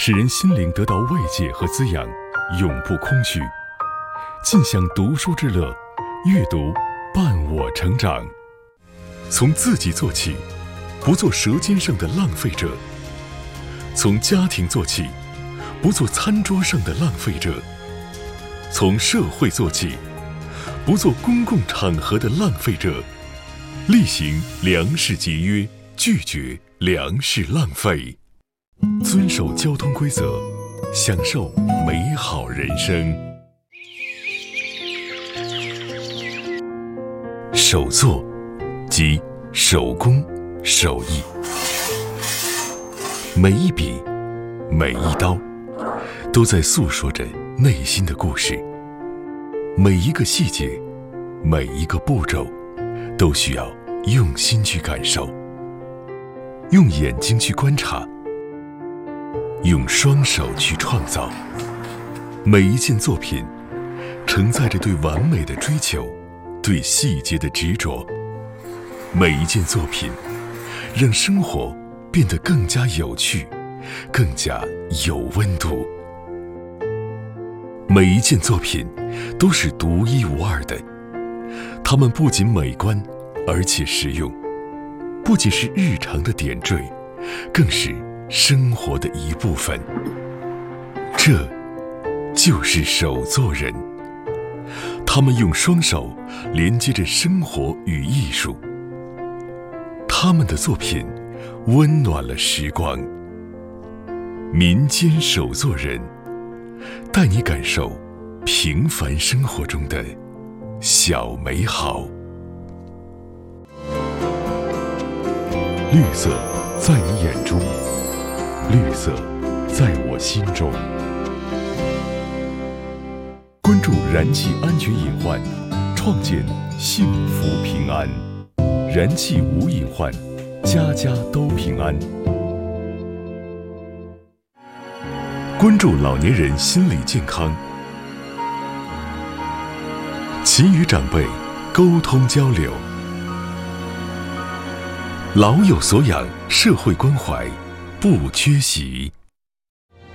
使人心灵得到慰藉和滋养，永不空虚。尽享读书之乐，阅读伴我成长。从自己做起，不做舌尖上的浪费者；从家庭做起，不做餐桌上的浪费者；从社会做起，不做公共场合的浪费者。厉行粮食节约，拒绝粮食浪费，遵守交通规则，享受美好人生。手作即手工手艺，每一笔每一刀都在诉说着内心的故事，每一个细节每一个步骤都需要用心去感受，用眼睛去观察，用双手去创造。每一件作品承载着对完美的追求，对细节的执着。每一件作品让生活变得更加有趣，更加有温度。每一件作品都是独一无二的，它们不仅美观，而且实用，不仅是日常的点缀，更是生活的一部分。这就是手作人，他们用双手连接着生活与艺术，他们的作品温暖了时光。民间手作人，带你感受平凡生活中的小美好。绿色在你眼中，绿色在我心中。关注燃气安全隐患，创建幸福平安。燃气无隐患，家家都平安。关注老年人心理健康，勤与长辈沟通交流。老有所养，社会关怀不缺席。